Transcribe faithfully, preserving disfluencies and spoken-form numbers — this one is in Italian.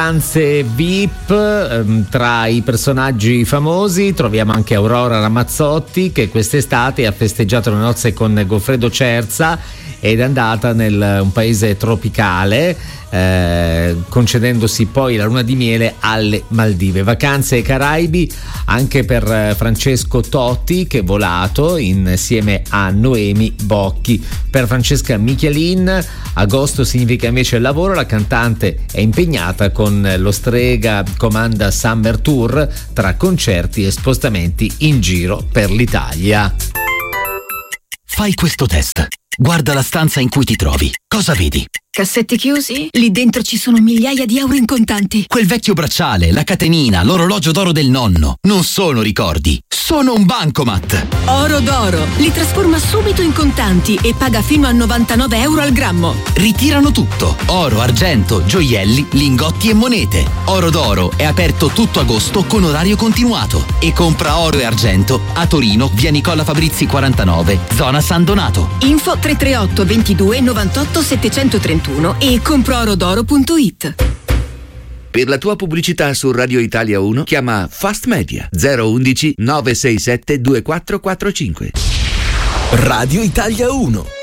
Vacanze V I P, tra i personaggi famosi troviamo anche Aurora Ramazzotti, che quest'estate ha festeggiato le nozze con Goffredo Cerza ed è andata nel un paese tropicale, eh, concedendosi poi la luna di miele alle Maldive. Vacanze ai Caraibi anche per Francesco Totti, che è volato insieme a Noemi Bocchi. Per Francesca Michelin agosto significa invece lavoro. La cantante è impegnata con lo Strega Comanda Summer Tour, tra concerti e spostamenti in giro per l'Italia. Fai questo test. Guarda la stanza in cui ti trovi. Cosa vedi? Cassetti chiusi? Lì dentro ci sono migliaia di euro in contanti. Quel vecchio bracciale, la catenina, l'orologio d'oro del nonno. Non sono ricordi, sono un bancomat. Oro d'oro. Li trasforma subito in contanti e paga fino a novantanove euro al grammo. Ritirano tutto. Oro, argento, gioielli, lingotti e monete. Oro d'oro è aperto tutto agosto con orario continuato. E compra oro e argento a Torino, via Nicola Fabrizi quarantanove, zona San Donato. Info tre tre otto ventidue novantotto settecentotrentuno e comproorodoro punto it. Per la tua pubblicità su Radio Italia uno chiama Fast Media zero uno uno nove sei sette due quattro quattro cinque. Radio Italia uno.